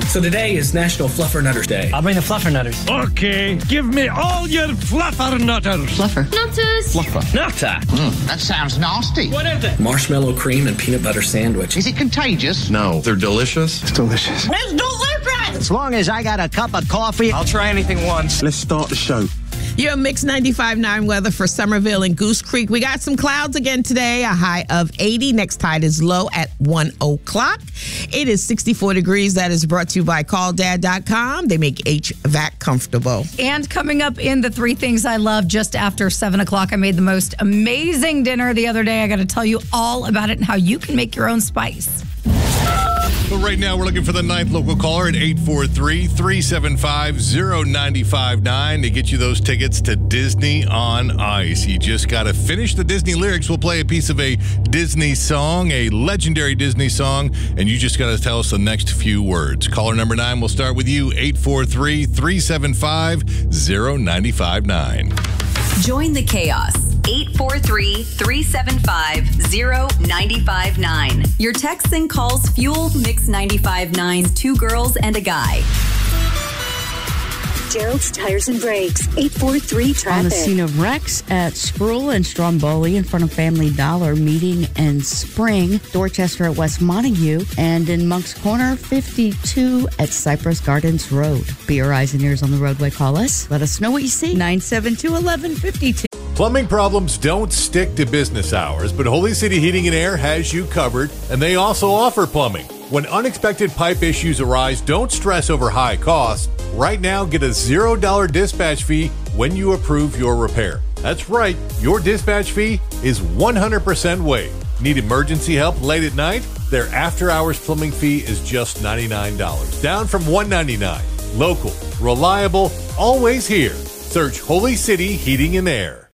So today is National Fluffernutters Day. I'll bring the Fluffernutters. Okay, give me all your Fluffernutters. Fluffer. Nutters. Fluffer. Nutter. That sounds nasty. What is it? Marshmallow cream and peanut butter sandwich. Is it contagious? No, they're delicious. It's delicious. Let's do it! As long as I got a cup of coffee. I'll try anything once. Let's start the show. Your Mix 95.9 weather for Somerville and Goose Creek. We got some clouds again today, a high of 80. Next tide is low at 1 o'clock. It is 64 degrees. That is brought to you by CallDad.com. They make HVAC comfortable. And coming up in the 3 things I love just after 7 o'clock, I made the most amazing dinner the other day. I got to tell you all about it and how you can make your own spice. But right now, we're looking for the 9th local caller at 843-375-0959 to get you those tickets to Disney on Ice. You just got to finish the Disney lyrics. We'll play a piece of a Disney song, a legendary Disney song, and you just got to tell us the next few words. Caller number 9, we'll start with you, 843-375-0959. Join the chaos. 843-375-0959. Your texts and calls fuel Mix 95.9's 2 girls and a guy. Gerald's Tires and Brakes, 843 traffic. On the scene of wrecks at Sproul and Stromboli in front of Family Dollar, Meeting and Spring, Dorchester at West Montague, and in Monk's Corner, 52 at Cypress Gardens Road. Be your eyes and ears on the roadway. Call us. Let us know what you see. 972-1152. Plumbing problems don't stick to business hours, but Holy City Heating and Air has you covered, and they also offer plumbing. When unexpected pipe issues arise, don't stress over high costs. Right now, get a $0 dispatch fee when you approve your repair. That's right, your dispatch fee is 100% waived. Need emergency help late at night? Their after-hours plumbing fee is just $99, down from $199. Local, reliable, always here. Search Holy City Heating and Air.